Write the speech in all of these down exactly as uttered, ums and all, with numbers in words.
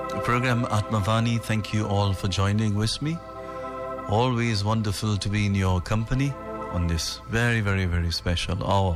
Program Atmavani, thank you all for joining with me. Always wonderful to be in your company on this very, very, very special hour.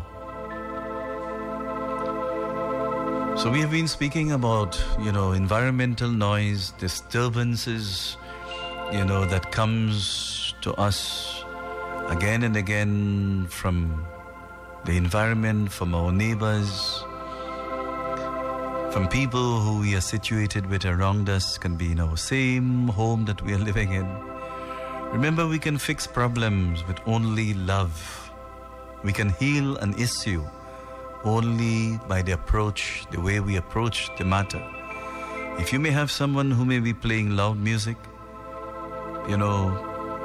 So we have been speaking about, you know, environmental noise, disturbances, you know, that comes to us again and again from the environment, from our neighbors, from people who we are situated with around us, can be in our same home that we are living in. Remember, we can fix problems with only love. We can heal an issue only by the approach, the way we approach the matter. If you may have someone who may be playing loud music, you know,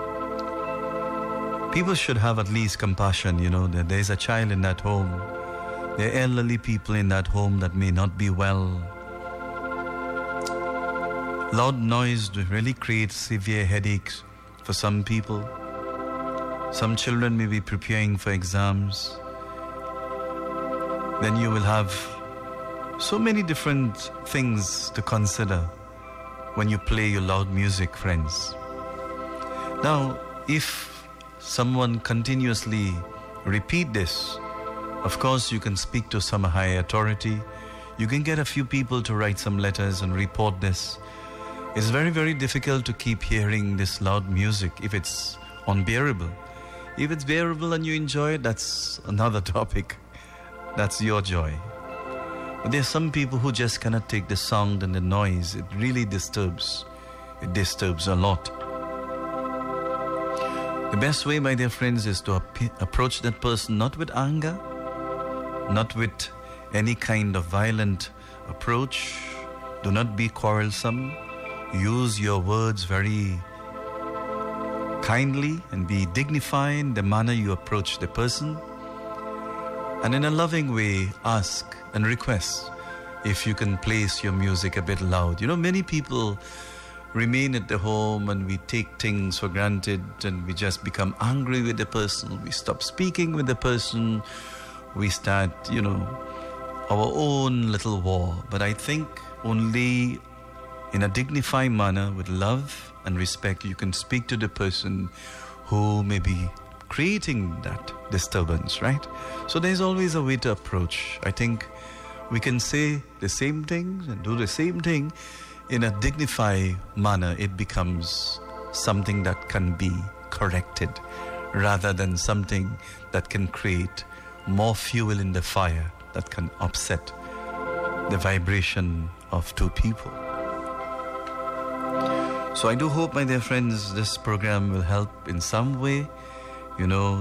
people should have at least compassion, you know, that there's a child in that home. There are elderly people in that home that may not be well. Loud noise really creates severe headaches for some people. Some children may be preparing for exams. Then you will have so many different things to consider when you play your loud music, friends. Now, if someone continuously repeat this, of course, you can speak to some higher authority. You can get a few people to write some letters and report this. It's very, very difficult to keep hearing this loud music if it's unbearable. If it's bearable and you enjoy it, that's another topic. That's your joy. But there's some people who just cannot take the sound and the noise. It really disturbs. It disturbs a lot. The best way, my dear friends, is to ap- approach that person not with anger, not with any kind of violent approach. Do not be quarrelsome. Use your words very kindly and be dignified in the manner you approach the person. And in a loving way, ask and request if you can place your music a bit loud. You know, many people remain at the home and we take things for granted and we just become angry with the person. We stop speaking with the person. We start, you know, our own little war. But I think only in a dignified manner, with love and respect, you can speak to the person who may be creating that disturbance, right? So there's always a way to approach. I think we can say the same things and do the same thing in a dignified manner. It becomes something that can be corrected rather than something that can create more fuel in the fire that can upset the vibration of two people. So I do hope, my dear friends, this program will help in some way. You know,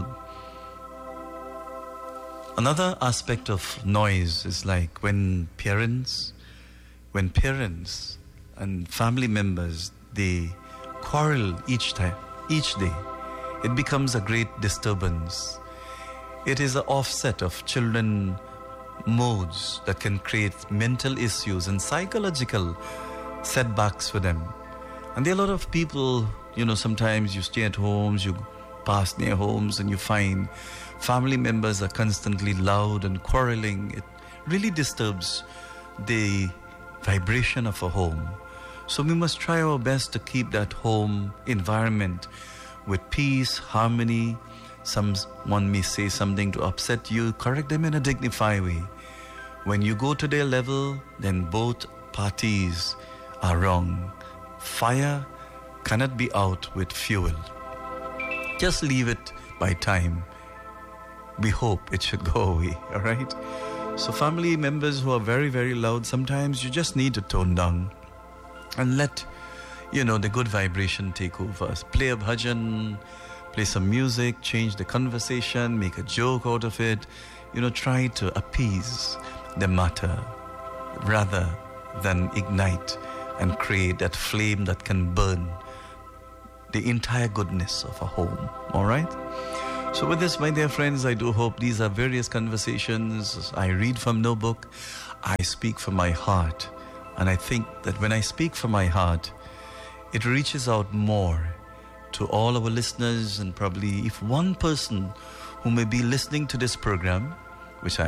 another aspect of noise is like when parents, when parents and family members, they quarrel each time, each day, it becomes a great disturbance. It is an offset of children moods that can create mental issues and psychological setbacks for them. And there are a lot of people, you know, sometimes you stay at homes, you pass near homes and you find family members are constantly loud and quarreling. It really disturbs the vibration of a home. So we must try our best to keep that home environment with peace, harmony. Someone may say something to upset you, correct them in a dignified way. When you go to their level, then both parties are wrong. Fire cannot be out with fuel. Just leave it by time. We hope it should go away, all right? So family members who are very, very loud, sometimes you just need to tone down and let, you know, the good vibration take over. Play a bhajan, play some music, change the conversation, make a joke out of it. You know, try to appease the matter rather than ignite and create that flame that can burn the entire goodness of a home, all right? So with this, my dear friends, I do hope these are various conversations. I read from no book. I speak from my heart. And I think that when I speak from my heart, it reaches out more to all our listeners, and probably if one person who may be listening to this program, which I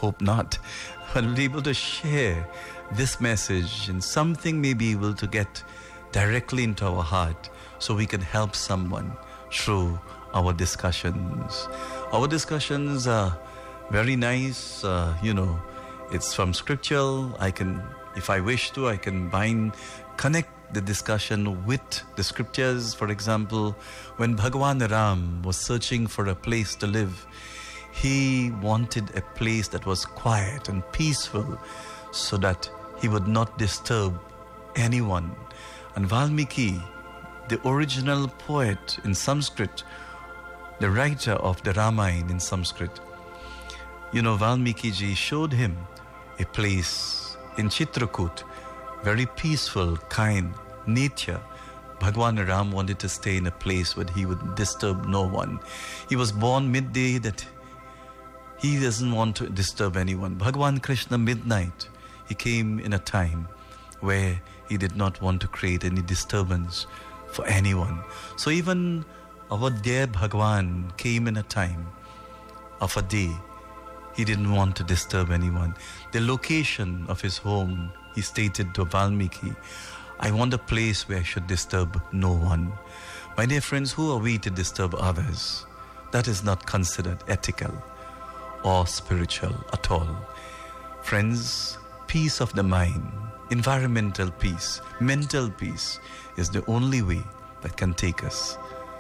hope not, but we'll be able to share this message and something may be able to get directly into our heart so we can help someone through our discussions. Our discussions are very nice, uh, you know, it's from scriptural. I can, if I wish to, I can bind, connect the discussion with the scriptures. For example, when Bhagwan Ram was searching for a place to live, he wanted a place that was quiet and peaceful so that he would not disturb anyone. And Valmiki, the original poet in Sanskrit, the writer of the Ramayana in Sanskrit, you know, Valmiki ji showed him a place in Chitrakoot, very peaceful, kind, nature. Bhagwan Ram wanted to stay in a place where he would disturb no one. He was born midday that he doesn't want to disturb anyone. Bhagwan Krishna midnight, he came in a time where he did not want to create any disturbance for anyone. So even our dear Bhagwan came in a time of a day he didn't want to disturb anyone. The location of his home, he stated to Valmiki, I want a place where I should disturb no one. My dear friends, who are we to disturb others? That is not considered ethical or spiritual at all. Friends, peace of the mind, environmental peace, mental peace is the only way that can take us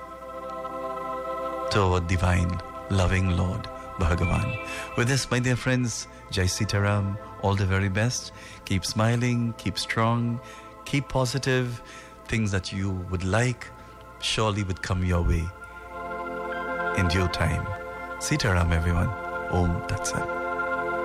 to our divine, loving Lord, Bhagavan. With this, my dear friends, Jai Sitaram, all the very best. Keep smiling, keep strong, keep positive. Things that you would like surely would come your way in due time. Sitaram, everyone. Om Tat Sat.